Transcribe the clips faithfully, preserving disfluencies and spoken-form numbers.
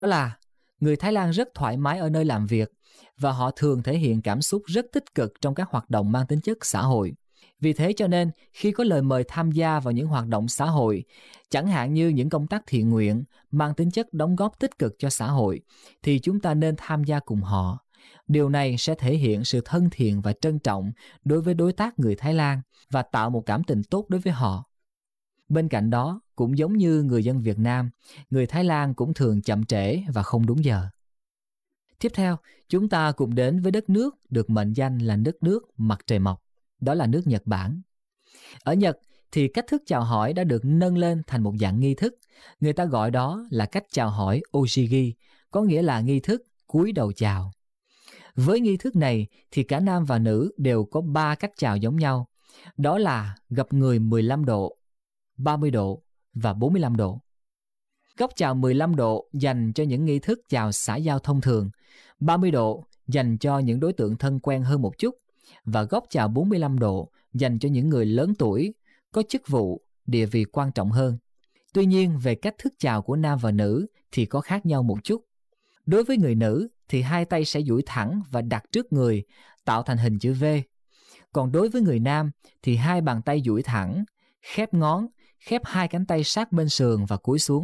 Đó là người Thái Lan rất thoải mái ở nơi làm việc và họ thường thể hiện cảm xúc rất tích cực trong các hoạt động mang tính chất xã hội. Vì thế cho nên khi có lời mời tham gia vào những hoạt động xã hội, chẳng hạn như những công tác thiện nguyện mang tính chất đóng góp tích cực cho xã hội, thì chúng ta nên tham gia cùng họ. Điều này sẽ thể hiện sự thân thiện và trân trọng đối với đối tác người Thái Lan và tạo một cảm tình tốt đối với họ. Bên cạnh đó, cũng giống như người dân Việt Nam, người Thái Lan cũng thường chậm trễ và không đúng giờ. Tiếp theo, chúng ta cùng đến với đất nước được mệnh danh là đất nước mặt trời mọc, đó là nước Nhật Bản. Ở Nhật thì cách thức chào hỏi đã được nâng lên thành một dạng nghi thức, người ta gọi đó là cách chào hỏi Oshigi, có nghĩa là nghi thức cúi đầu chào. Với nghi thức này thì cả nam và nữ đều có ba cách chào giống nhau, đó là gập người mười lăm độ, ba mươi độ và bốn mươi lăm độ. Góc chào mười lăm độ dành cho những nghi thức chào xã giao thông thường, ba mươi độ dành cho những đối tượng thân quen hơn một chút, và góc chào bốn mươi lăm độ dành cho những người lớn tuổi, có chức vụ, địa vị quan trọng hơn. Tuy nhiên, về cách thức chào của nam và nữ thì có khác nhau một chút. Đối với người nữ thì hai tay sẽ duỗi thẳng và đặt trước người, tạo thành hình chữ V. Còn đối với người nam thì hai bàn tay duỗi thẳng, khép ngón, khép hai cánh tay sát bên sườn và cúi xuống.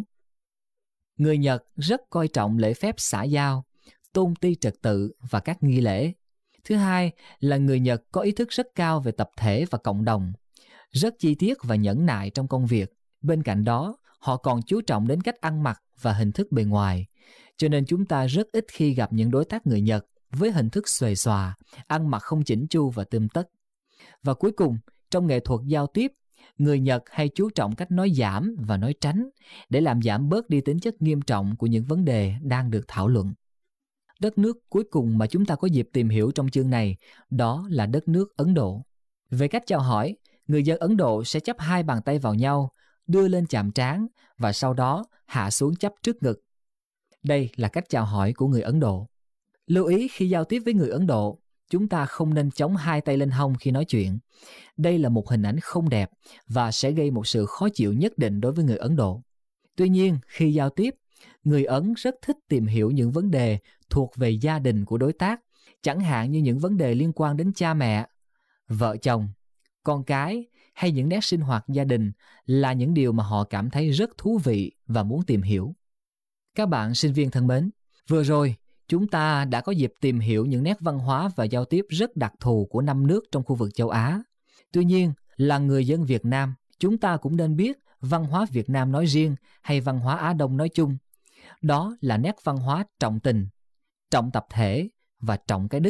Người Nhật rất coi trọng lễ phép xã giao, tôn ti trật tự và các nghi lễ. Thứ hai là người Nhật có ý thức rất cao về tập thể và cộng đồng, rất chi tiết và nhẫn nại trong công việc. Bên cạnh đó, họ còn chú trọng đến cách ăn mặc và hình thức bề ngoài. Cho nên chúng ta rất ít khi gặp những đối tác người Nhật với hình thức xuề xòa, ăn mặc không chỉnh chu và tươm tất. Và cuối cùng, trong nghệ thuật giao tiếp, người Nhật hay chú trọng cách nói giảm và nói tránh để làm giảm bớt đi tính chất nghiêm trọng của những vấn đề đang được thảo luận. Đất nước cuối cùng mà chúng ta có dịp tìm hiểu trong chương này, đó là đất nước Ấn Độ. Về cách chào hỏi, người dân Ấn Độ sẽ chắp hai bàn tay vào nhau, đưa lên chạm trán và sau đó hạ xuống chắp trước ngực. Đây là cách chào hỏi của người Ấn Độ. Lưu ý khi giao tiếp với người Ấn Độ, chúng ta không nên chống hai tay lên hông khi nói chuyện. Đây là một hình ảnh không đẹp và sẽ gây một sự khó chịu nhất định đối với người Ấn Độ. Tuy nhiên, khi giao tiếp, người Ấn rất thích tìm hiểu những vấn đề thuộc về gia đình của đối tác, chẳng hạn như những vấn đề liên quan đến cha mẹ, vợ chồng, con cái hay những nét sinh hoạt gia đình là những điều mà họ cảm thấy rất thú vị và muốn tìm hiểu. Các bạn sinh viên thân mến, vừa rồi chúng ta đã có dịp tìm hiểu những nét văn hóa và giao tiếp rất đặc thù của năm nước trong khu vực châu Á. Tuy nhiên, là người dân Việt Nam, chúng ta cũng nên biết văn hóa Việt Nam nói riêng hay văn hóa Á Đông nói chung. Đó là nét văn hóa trọng tình, trọng tập thể và trọng cái đức.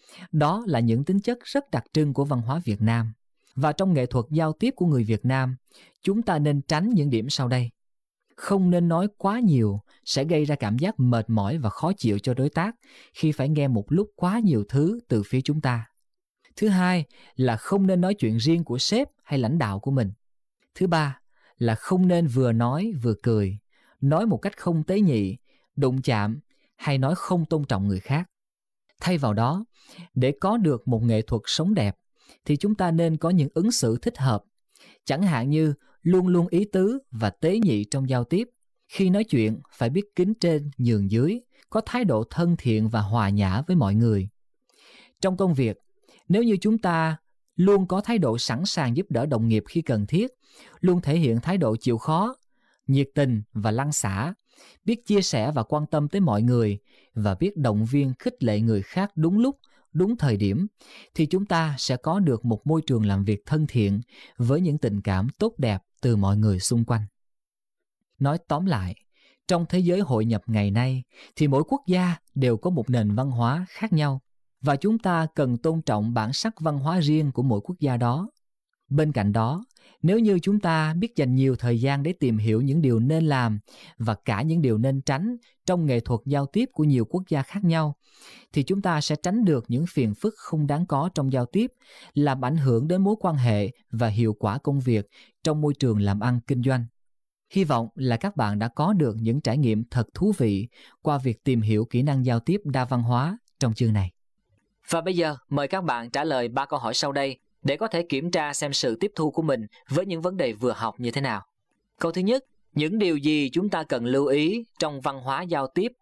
Đó là những tính chất rất đặc trưng của văn hóa Việt Nam. Và trong nghệ thuật giao tiếp của người Việt Nam, chúng ta nên tránh những điểm sau đây. Không nên nói quá nhiều sẽ gây ra cảm giác mệt mỏi và khó chịu cho đối tác khi phải nghe một lúc quá nhiều thứ từ phía chúng ta. Thứ hai là không nên nói chuyện riêng của sếp hay lãnh đạo của mình. Thứ ba là không nên vừa nói vừa cười, nói một cách không tế nhị, đụng chạm hay nói không tôn trọng người khác. Thay vào đó, để có được một nghệ thuật sống đẹp thì chúng ta nên có những ứng xử thích hợp, chẳng hạn như luôn luôn ý tứ và tế nhị trong giao tiếp. Khi nói chuyện phải biết kính trên nhường dưới, có thái độ thân thiện và hòa nhã với mọi người. Trong công việc, nếu như chúng ta luôn có thái độ sẵn sàng giúp đỡ đồng nghiệp khi cần thiết, luôn thể hiện thái độ chịu khó, nhiệt tình và lăn xả, biết chia sẻ và quan tâm tới mọi người và biết động viên khích lệ người khác đúng lúc, đúng thời điểm, thì chúng ta sẽ có được một môi trường làm việc thân thiện với những tình cảm tốt đẹp từ mọi người xung quanh. Nói tóm lại, trong thế giới hội nhập ngày nay thì mỗi quốc gia đều có một nền văn hóa khác nhau và chúng ta cần tôn trọng bản sắc văn hóa riêng của mỗi quốc gia đó. Bên cạnh đó, nếu như chúng ta biết dành nhiều thời gian để tìm hiểu những điều nên làm và cả những điều nên tránh trong nghệ thuật giao tiếp của nhiều quốc gia khác nhau, thì chúng ta sẽ tránh được những phiền phức không đáng có trong giao tiếp, làm ảnh hưởng đến mối quan hệ và hiệu quả công việc trong môi trường làm ăn kinh doanh. Hy vọng là các bạn đã có được những trải nghiệm thật thú vị qua việc tìm hiểu kỹ năng giao tiếp đa văn hóa trong chương này. Và bây giờ, mời các bạn trả lời ba câu hỏi sau đây để có thể kiểm tra xem sự tiếp thu của mình với những vấn đề vừa học như thế nào. Câu thứ nhất, Những điều gì chúng ta cần lưu ý trong văn hóa giao tiếp